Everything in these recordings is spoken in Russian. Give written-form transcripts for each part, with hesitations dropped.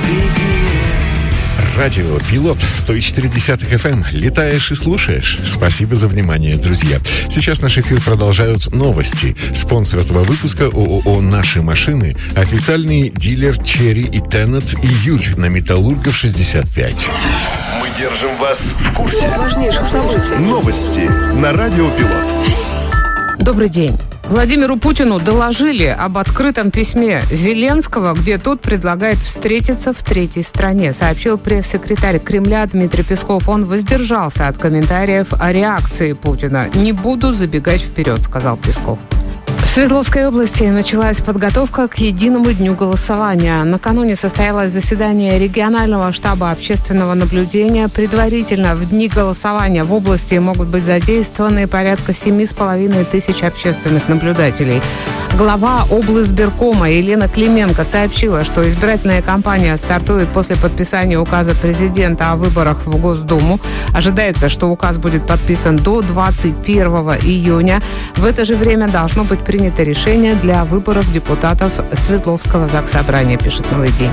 Радио «Пилот» 104.10 FM. Летаешь и слушаешь. Спасибо за внимание, друзья. Сейчас наш эфир продолжают новости. Спонсор этого выпуска ООО «Наши машины». Официальный дилер «Черри» и «Теннет» «Июль» на Металлургов 65. Мы держим вас в курсе важнейших событий. Новости на Радио «Пилот». Добрый день. Владимиру Путину доложили об открытом письме Зеленского, где тот предлагает встретиться в третьей стране, сообщил пресс-секретарь Кремля Дмитрий Песков. Он воздержался от комментариев о реакции Путина. «Не буду забегать вперед», сказал Песков. В Свердловской области началась подготовка к единому дню голосования. Накануне состоялось заседание регионального штаба общественного наблюдения. Предварительно в дни голосования в области могут быть задействованы порядка 7,5 тысяч общественных наблюдателей. Глава облсбиркома Елена Клименко сообщила, что избирательная кампания стартует после подписания указа президента о выборах в Госдуму. Ожидается, что указ будет подписан до 21 июня. В это же время должно быть принято решение для выборов депутатов Свердловского заксобрания, пишет «Новый день».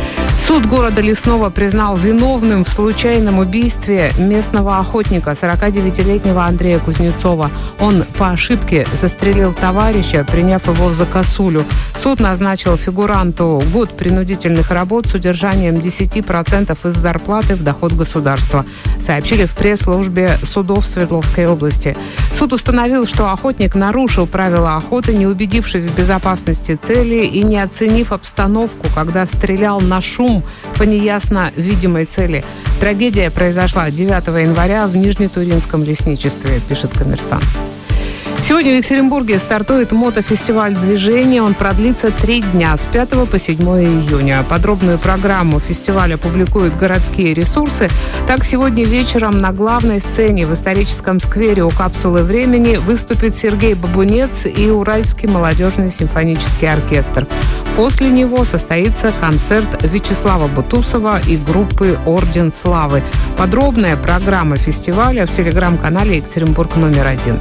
Суд города Лесного признал виновным в случайном убийстве местного охотника, 49-летнего Андрея Кузнецова. Он по ошибке застрелил товарища, приняв его за косулю. Суд назначил фигуранту год принудительных работ с удержанием 10% из зарплаты в доход государства, сообщили в пресс-службе судов Свердловской области. Суд установил, что охотник нарушил правила охоты, не убедившись в безопасности цели и не оценив обстановку, когда стрелял на шум по неясно видимой цели. Трагедия произошла 9 января в Нижнетуринском лесничестве, пишет «Коммерсант». Сегодня в Екатеринбурге стартует мотофестиваль движения. Он продлится 3 дня, с 5 по 7 июня. Подробную программу фестиваля публикуют городские ресурсы. Так, сегодня вечером на главной сцене в историческом сквере у капсулы времени выступит Сергей Бабунец и Уральский молодежный симфонический оркестр. После него состоится концерт Вячеслава Бутусова и группы «Орден Славы». Подробная программа фестиваля в телеграм-канале «Екатеринбург номер 1».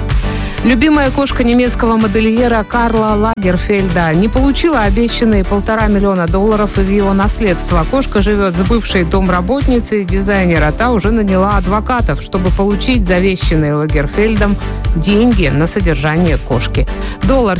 Любимая кошка немецкого модельера Карла Лагерфельда не получила обещанные $1,5 миллиона из его наследства. Кошка живет с бывшей домработницей дизайнера. Та уже наняла адвокатов, чтобы получить завещанные Лагерфельдом деньги на содержание кошки. $74.30,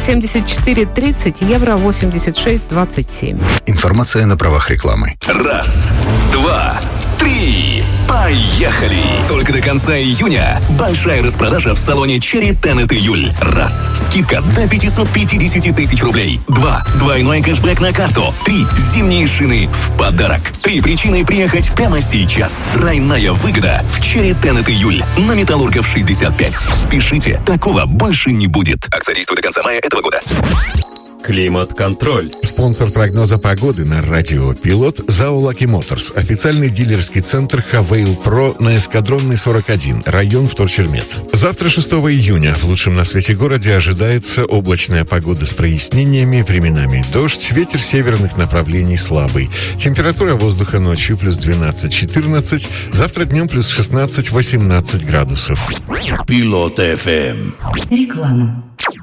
евро 86.27. Информация на правах рекламы. 1, 2, 3. Поехали! Только до конца июня большая распродажа в салоне «Черри», «Теннет» «Июль». 1. Скидка до 550 тысяч рублей. 2. Двойной кэшбэк на карту. 3. Зимние шины в подарок. 3 причины приехать прямо сейчас. Тройная выгода в «Черри», «Теннет» «Июль» на Металлургов 65. Спешите, такого больше не будет. Акция действует до конца мая этого года. Климат-контроль. Спонсор прогноза погоды на радио «Пилот» ЗАО «Лаки Моторс». Официальный дилерский центр «Хавейл Про» на Эскадронной 41, район Вторчермет. Завтра, 6 июня, в лучшем на свете городе ожидается облачная погода с прояснениями, временами дождь, ветер северных направлений слабый. Температура воздуха ночью плюс 12-14, завтра днем плюс 16-18 градусов. Пилот ФМ. Реклама.